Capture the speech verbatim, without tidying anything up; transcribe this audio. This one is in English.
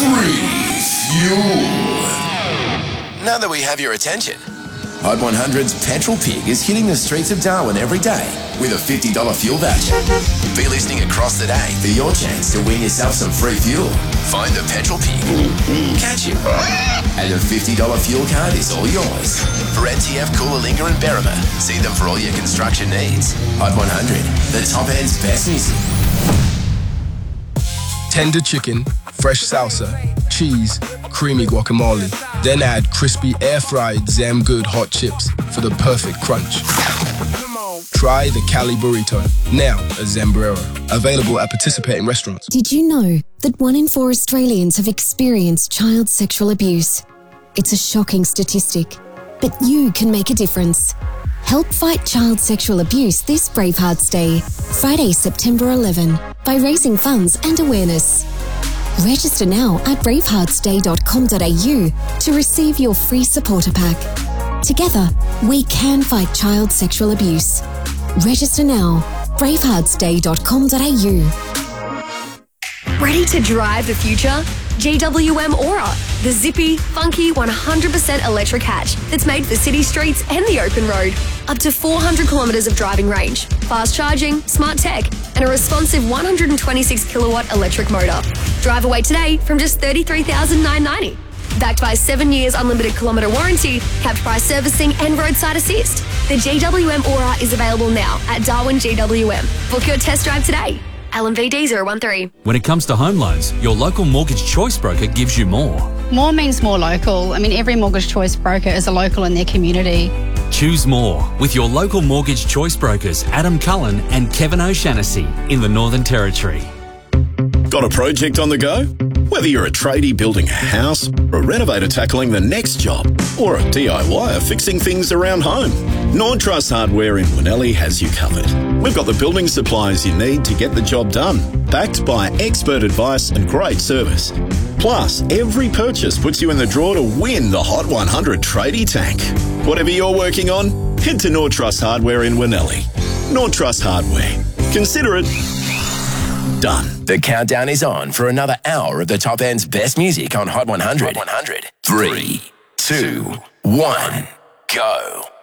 Refuel. Now that we have your attention, Hot one hundred's Petrol Pig is hitting the streets of Darwin every day with a fifty dollars fuel voucher. Be listening across the day for your chance to win yourself some free fuel. Find the Petrol Pig, catch him, and the fifty dollars fuel card is all yours. For N T F, Coolangatta and Berrima, see them for all your construction needs. Hot one hundred, the top end's best music. Tender chicken, fresh salsa, cheese, creamy guacamole. Then add crispy air-fried Zam Good hot chips for the perfect crunch. Try the Cali Burrito, now a Zambrero. Available at participating restaurants. Did you know that one in four Australians have experienced child sexual abuse? It's a shocking statistic, but you can make a difference. Help fight child sexual abuse this Bravehearts Day, Friday, September eleventh, by raising funds and awareness. Register now at bravehearts day dot com dot a u to receive your free supporter pack. Together, we can fight child sexual abuse. Register now, bravehearts day dot com dot a u. Ready to drive the future? G W M Aura, the zippy, funky, one hundred percent electric hatch that's made for city streets and the open road. Up to four hundred kilometres of driving range, fast charging, smart tech, and a responsive one hundred twenty-six kilowatt electric motor. Drive away today from just thirty-three thousand nine hundred ninety dollars. Backed by seven years unlimited kilometre warranty, capped price servicing and roadside assist. The G W M Aura is available now at Darwin G W M. Book your test drive today. L M V D zero one three. When it comes to home loans, your local mortgage choice broker gives you more. More means more local. I mean, every mortgage choice broker is a local in their community. Choose more with your local mortgage choice brokers, Adam Cullen and Kevin O'Shannessy in the Northern Territory. Got a project on the go? Whether you're a tradie building a house, or a renovator tackling the next job, or a D I Y-er fixing things around home, Nord Trust Hardware in Winnelli has you covered. We've got the building supplies you need to get the job done, backed by expert advice and great service. Plus, every purchase puts you in the draw to win the Hot one hundred Tradie Tank. Whatever you're working on, head to Nord Trust Hardware in Winnelli. Nord Trust Hardware. Consider it done. The countdown is on for another hour of the top end's best music on Hot one hundred. Hot one hundred. Three, two, one, go.